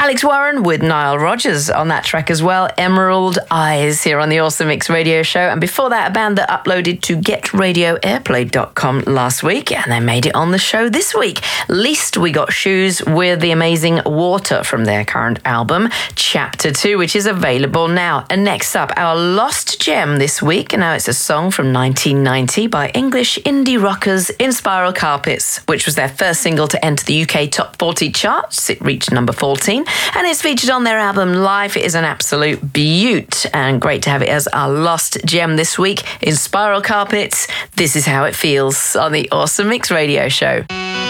Alex Warren with Nile Rodgers on that track as well. Emerald Eyes here on the Awesome Mix Radio Show. And before that, a band that uploaded to GetRadioAirplay.com last week, and they made it on the show this week. Least We Got Shoes with the amazing Water from their current album, Chapter 2, which is available now. And next up, our lost gem this week. And now it's a song from 1990 by English indie rockers Inspiral Carpets, which was their first single to enter the UK Top 40 charts. It reached number 14, and it's featured on their album Life. It is an absolute beaut, and great to have it as our lost gem this week. Inspiral Carpets, This Is How It Feels on the Awesome Mix Radio Show.